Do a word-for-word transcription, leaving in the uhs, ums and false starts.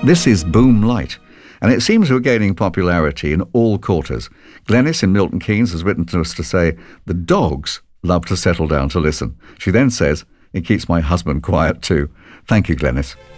This is Boom Light, and it seems we're gaining popularity in all quarters. Glenys in Milton Keynes has written to us to say, the dogs love to settle down to listen. She then says, it keeps my husband quiet too. Thank you, Glenys.